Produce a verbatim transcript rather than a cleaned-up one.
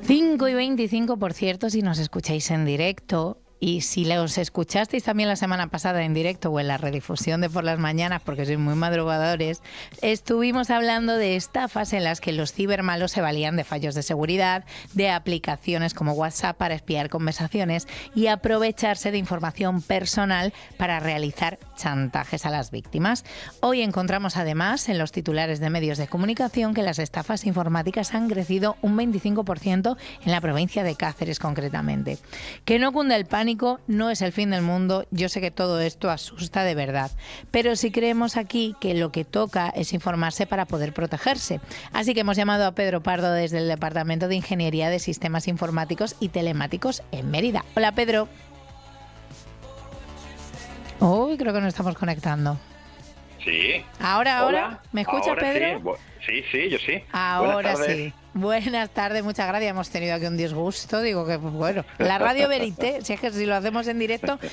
cinco y veinticinco, por cierto, si nos escucháis en directo. Y si los escuchasteis también la semana pasada en directo o en la redifusión de Por las Mañanas, porque sois muy madrugadores, estuvimos hablando de estafas en las que los cibermalos se valían de fallos de seguridad, de aplicaciones como WhatsApp para espiar conversaciones y aprovecharse de información personal para realizar chantajes a las víctimas. Hoy encontramos además en los titulares de medios de comunicación que las estafas informáticas han crecido un veinticinco por ciento en la provincia de Cáceres concretamente. Que no cunda el pánico no es el fin del mundo. Yo sé que todo esto asusta de verdad, pero sí creemos aquí que lo que toca es informarse para poder protegerse. Así que hemos llamado a Pedro Pardo desde el Departamento de Ingeniería de Sistemas Informáticos y Telemáticos en Mérida. Hola, Pedro. Uy, creo que nos estamos conectando. Sí. Ahora, ahora, Hola. ¿me escucha, Ahora Pedro? Sí. sí, sí, yo sí. Ahora sí. Buenas tardes, muchas gracias. Hemos tenido aquí un disgusto. Digo que, bueno, la radio verité, si es que si lo hacemos en directo,